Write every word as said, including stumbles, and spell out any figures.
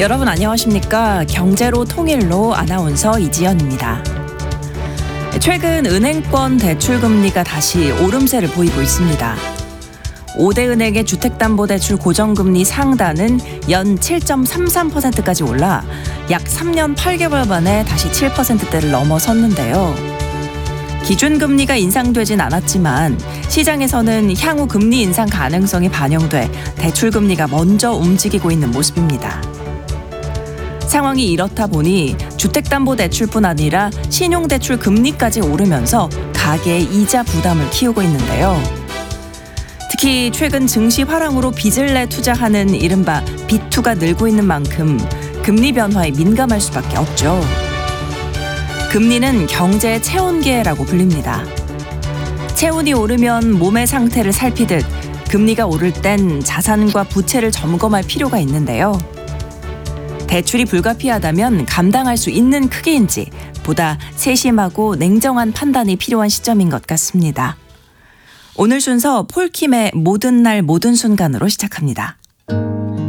여러분 안녕하십니까? 경제로 통일로 아나운서 이지연입니다. 최근 은행권 대출금리가 다시 오름세를 보이고 있습니다. 오 대 은행의 주택담보대출 고정금리 상단은 연 칠 점 삼삼 퍼센트까지 올라 약 삼 년 팔 개월 만에 다시 칠 퍼센트대를 넘어섰는데요. 기준금리가 인상되진 않았지만 시장에서는 향후 금리 인상 가능성이 반영돼 대출금리가 먼저 움직이고 있는 모습입니다. 상황이 이렇다 보니 주택담보대출뿐 아니라 신용대출 금리까지 오르면서 가계의 이자 부담을 키우고 있는데요. 특히 최근 증시 화랑으로 빚을 내 투자하는 이른바 빚투가 늘고 있는 만큼 금리 변화에 민감할 수밖에 없죠. 금리는 경제의 체온계라고 불립니다. 체온이 오르면 몸의 상태를 살피듯 금리가 오를 땐 자산과 부채를 점검할 필요가 있는데요. 대출이 불가피하다면 감당할 수 있는 크기인지 보다 세심하고 냉정한 판단이 필요한 시점인 것 같습니다. 오늘 순서 폴킴의 모든 날 모든 순간으로 시작합니다.